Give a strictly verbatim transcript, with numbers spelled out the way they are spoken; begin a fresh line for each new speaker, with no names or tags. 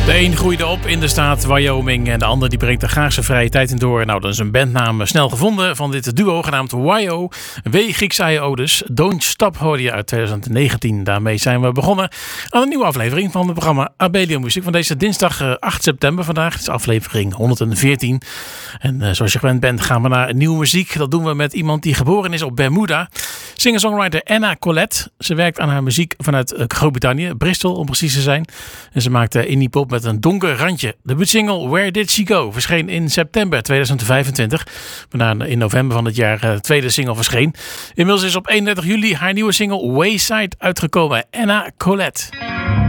De een groeide op in de staat Wyoming en de ander die brengt er graag zijn vrije tijd in door. Nou, dan is een bandnaam snel gevonden van dit duo genaamd Y O. W Grieks I O dus. Don't Stop hoorde je uit twintig negentien. Daarmee zijn we begonnen aan een nieuwe aflevering van het programma Abelian Muziek van deze dinsdag acht september vandaag. Het is aflevering honderdveertien. En uh, zoals je gewend bent gaan we naar nieuwe muziek. Dat doen we met iemand die geboren is op Bermuda. Singer-songwriter Anna Collette. Ze werkt aan haar muziek vanuit Groot-Brittannië, Bristol om precies te zijn. En ze maakt indie pop met een donker randje. De debuutsingle Where Did She Go verscheen in september tweeduizend vijfentwintig. Waarna in november van het jaar de tweede single verscheen. Inmiddels is op eenendertig juli haar nieuwe single Wayside uitgekomen. Anna Collette.